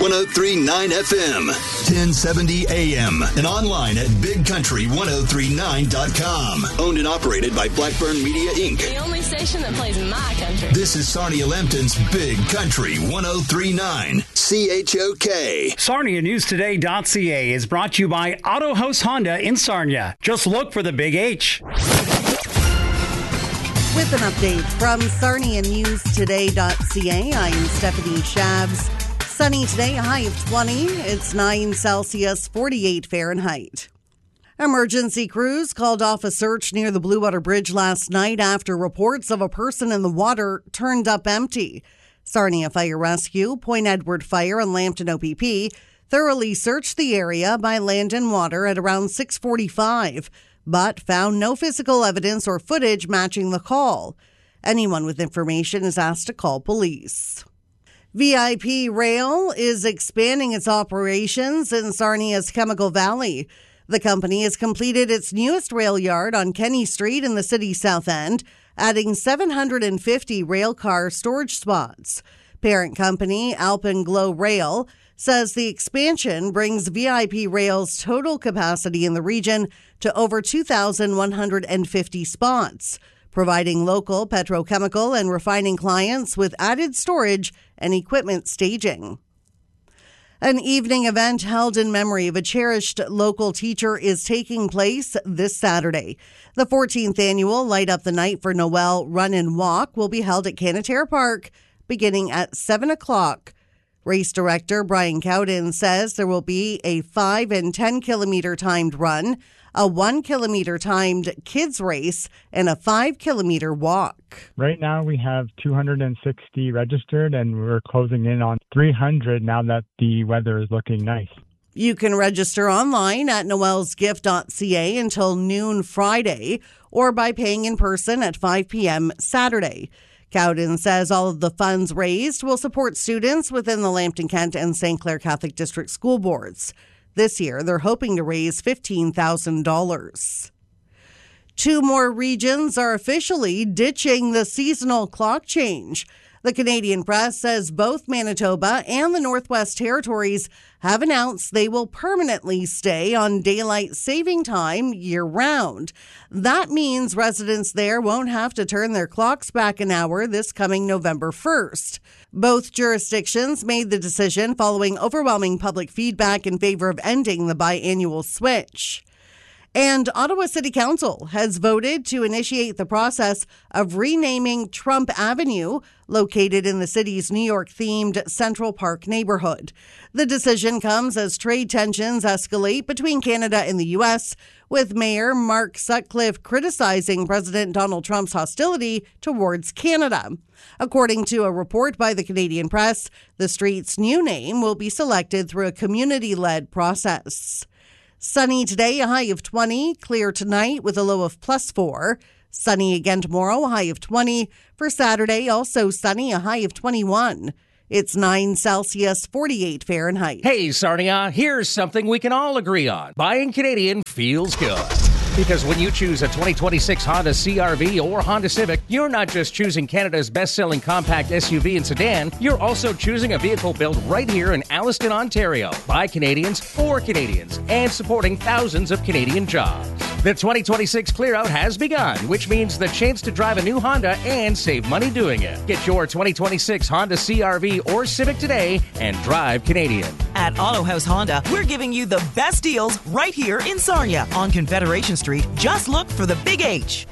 103.9 FM, 1070 AM, and online at bigcountry1039.com. Owned and operated by Blackburn Media, Inc. The only station that plays my country. This is Sarnia Lambton's Big Country 103.9 CHOK. SarniaNewsToday.ca is brought to you by Auto House Honda in Sarnia. Just look for the Big H. With an update from SarniaNewsToday.ca, I'm Stephanie Shabs. Sunny today, a high of 20. It's 9 Celsius, 48 Fahrenheit. Emergency crews called off a search near the Blue Water Bridge last night after reports of a person in the water turned up empty. Sarnia Fire Rescue, Point Edward Fire, and Lambton OPP thoroughly searched the area by land and water at around 6:45, but found no physical evidence or footage matching the call. Anyone with information is asked to call police. VIP Rail is expanding its operations in Sarnia's Chemical Valley. The company has completed its newest rail yard on Kenny Street in the city's south end, adding 750 rail car storage spots. Parent company Alpenglow Rail says the expansion brings VIP Rail's total capacity in the region to over 2,150 spots, providing local petrochemical and refining clients with added storage and equipment staging. An evening event held in memory of a cherished local teacher is taking place this Saturday. The 14th annual Light Up the Night for Noel Run and Walk will be held at Canatare Park beginning at 7 o'clock. Race director Brian Cowden says there will be a 5 and 10 kilometer timed run, a 1 kilometer timed kids race, and a 5 kilometer walk. Right now we have 260 registered and we're closing in on 300 now that the weather is looking nice. You can register online at noelsgift.ca until noon Friday or by paying in person at 5 p.m. Saturday. Cowden says all of the funds raised will support students within the Lambton Kent and St. Clair Catholic District School Boards. This year, they're hoping to raise $15,000. 2 more regions are officially ditching the seasonal clock change. The Canadian Press says both Manitoba and the Northwest Territories have announced they will permanently stay on daylight saving time year-round. That means residents there won't have to turn their clocks back an hour this coming November 1st. Both jurisdictions made the decision following overwhelming public feedback in favor of ending the biannual switch. And Ottawa City Council has voted to initiate the process of renaming Trump Avenue, located in the city's New York-themed Central Park neighborhood. The decision comes as trade tensions escalate between Canada and the U.S., with Mayor Mark Sutcliffe criticizing President Donald Trump's hostility towards Canada. According to a report by the Canadian Press, the street's new name will be selected through a community-led process. Sunny today, a high of 20. Clear tonight with a low of +4. Sunny again tomorrow, a high of 20. For Saturday, also sunny, a high of 21. It's 9 Celsius, 48 Fahrenheit. Hey, Sarnia, here's something we can all agree on. Buying Canadian feels good. Because when you choose a 2026 Honda CR-V or Honda Civic, you're not just choosing Canada's best-selling compact SUV and sedan, you're also choosing a vehicle built right here in Alliston, Ontario, by Canadians, for Canadians, and supporting thousands of Canadian jobs. The 2026 clear-out has begun, which means the chance to drive a new Honda and save money doing it. Get your 2026 Honda CR-V or Civic today and drive Canadian. At Auto House Honda, we're giving you the best deals right here in Sarnia on Confederation Street. Just look for the Big H.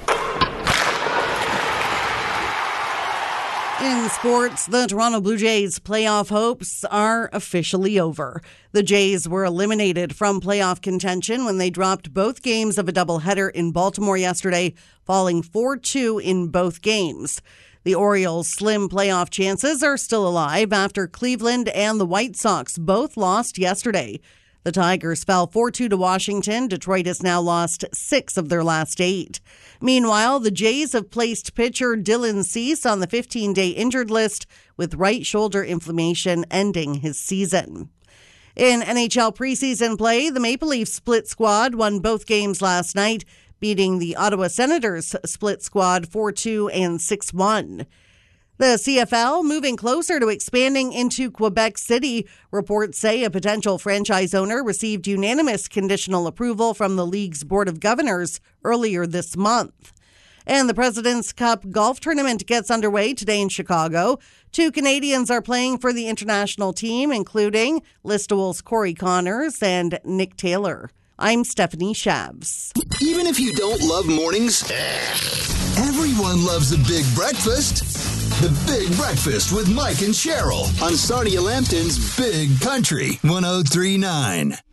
In sports, the Toronto Blue Jays' playoff hopes are officially over. The Jays were eliminated from playoff contention when they dropped both games of a doubleheader in Baltimore yesterday, falling 4-2 in both games. The Orioles' slim playoff chances are still alive after Cleveland and the White Sox both lost yesterday. The Tigers fell 4-2 to Washington. Detroit has now lost 6 of their last 8. Meanwhile, the Jays have placed pitcher Dylan Cease on the 15-day injured list with right shoulder inflammation ending his season. In NHL preseason play, the Maple Leafs split squad won both games last night, beating the Ottawa Senators split squad 4-2 and 6-1. The CFL moving closer to expanding into Quebec City. Reports say a potential franchise owner received unanimous conditional approval from the league's Board of Governors earlier this month. And the President's Cup golf tournament gets underway today in Chicago. 2 Canadians are playing for the international team, including Listowel's Corey Connors and Nick Taylor. I'm Stephanie Shabs. Even if you don't love mornings, everyone loves a big breakfast. The Big Breakfast with Mike and Cheryl on Sarnia Lambton's Big Country 103.9.